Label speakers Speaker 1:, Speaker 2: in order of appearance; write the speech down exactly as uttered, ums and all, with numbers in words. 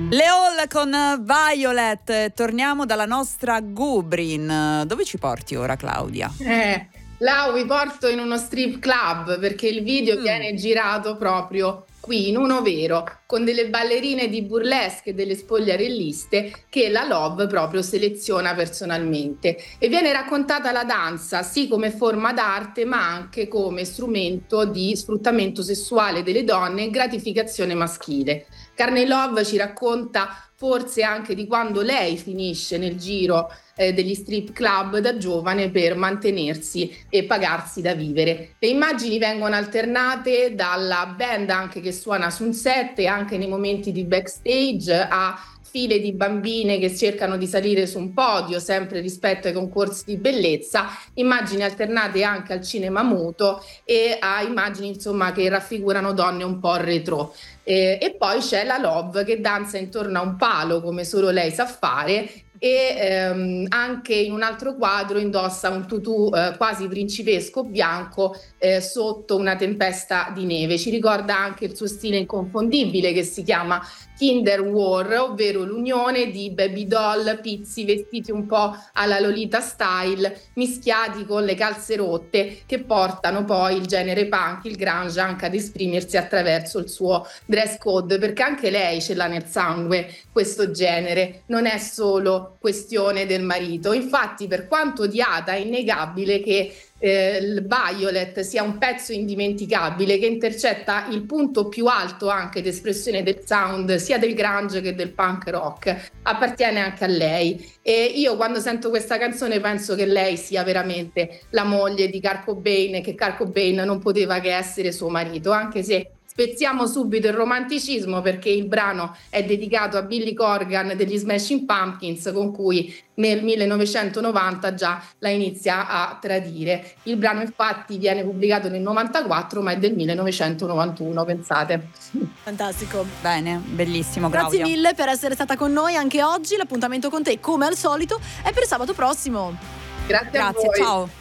Speaker 1: Le Hall con Violet. Torniamo dalla nostra Gubrin. Dove ci porti ora, Claudia?
Speaker 2: Eh, Lau, vi porto in uno strip club perché il video mm. viene girato proprio qui, in uno vero, con delle ballerine di burlesque e delle spogliarelliste che la Love proprio seleziona personalmente, e viene raccontata la danza sì come forma d'arte, ma anche come strumento di sfruttamento sessuale delle donne e gratificazione maschile. Courtney Love ci racconta forse anche di quando lei finisce nel giro eh, degli strip club da giovane per mantenersi e pagarsi da vivere. Le immagini vengono alternate dalla band anche che suona su un set e anche nei momenti di backstage a file di bambine che cercano di salire su un podio, sempre rispetto ai concorsi di bellezza, immagini alternate anche al cinema muto e a immagini insomma che raffigurano donne un po' retro. Eh, e poi c'è la Love che danza intorno a un palo come solo lei sa fare, e ehm, anche in un altro quadro indossa un tutù eh, quasi principesco bianco eh, sotto una tempesta di neve. Ci ricorda anche il suo stile inconfondibile che si chiama Kinder War, ovvero l'unione di baby doll, pizzi, vestiti un po' alla Lolita style, mischiati con le calze rotte, che portano poi il genere punk, il grunge, anche ad esprimersi attraverso il suo dress code, perché anche lei ce l'ha nel sangue questo genere, non è solo questione del marito. Infatti, per quanto odiata, è innegabile che eh, il Violet sia un pezzo indimenticabile che intercetta il punto più alto anche di espressione del sound sia del grunge che del punk rock, appartiene anche a lei. E io quando sento questa canzone penso che lei sia veramente la moglie di Kurt Cobain e che Kurt Cobain non poteva che essere suo marito, anche se spezziamo subito il romanticismo perché il brano è dedicato a Billy Corgan degli Smashing Pumpkins, con cui nel millenovecentonovanta già la inizia a tradire. Il brano infatti viene pubblicato nel novantaquattro, ma è del millenovecentonovantuno, pensate.
Speaker 1: Fantastico. Bene, bellissimo,
Speaker 3: Grazie
Speaker 1: Claudia.
Speaker 3: mille per essere stata con noi anche oggi. L'appuntamento con te, come al solito, è per sabato prossimo.
Speaker 2: Grazie,
Speaker 1: Grazie,
Speaker 2: a voi.
Speaker 1: ciao.